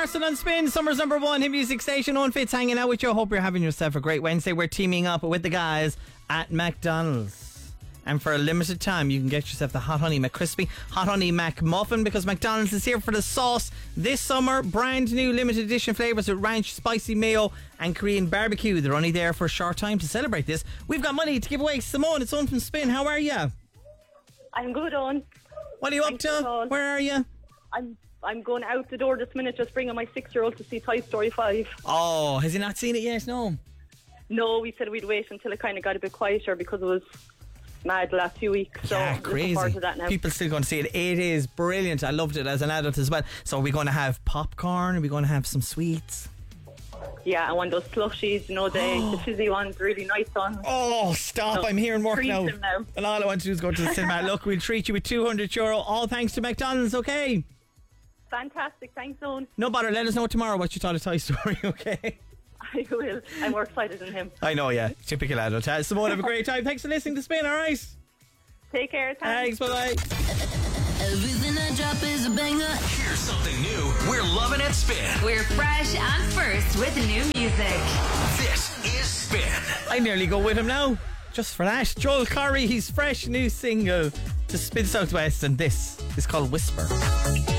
Carson on Spin, summer's number one hit music station. Owen Fitz hanging out with you. Hope you're having yourself a great Wednesday. We're teaming up with the guys at McDonald's. And for a limited time, you can get yourself the Hot Honey McCrispy, Hot Honey McMuffin, because McDonald's is here for the sauce this summer. Brand new limited edition flavours with ranch, spicy mayo and Korean barbecue. They're only there for a short time. To celebrate this, we've got money to give away. Simone, it's Owen from Spin. How are you? I'm good, Owen. What are you up to? Where are you? I'm going out the door this minute, just bringing my 6-year-old to see Toy Story 5. Oh, has he not seen it yet? No, we said we'd wait until it kind of got a bit quieter because it was mad the last few weeks. So Yeah, looking crazy. forward to that now. People still going to see it. It is brilliant. I loved it as an adult as well. So are we going to have popcorn? Are we going to have some sweets? Yeah, and one of those slushies, you know, the fizzy ones, really nice ones. Oh, stop. So, I'm here in work treat now. them now. And all I want to do is go to the cinema. Look, we'll treat you with €200. All thanks to McDonald's, okay? Fantastic, thanks, Owen. No bother. Let us know tomorrow what you thought of Toy Story, okay? I will. I'm more excited than him. I know, yeah. Typical adult. Simone, have a great time. Thanks for listening to Spin, alright? Take care. Thanks, bye-bye. Everything I drop is a banger. Here's something new. We're loving it, Spin. We're fresh and first with new music. This is Spin. I nearly go with him now. Just for that. Joel Corry, his fresh new single to Spin Southwest, and this is called Whisper.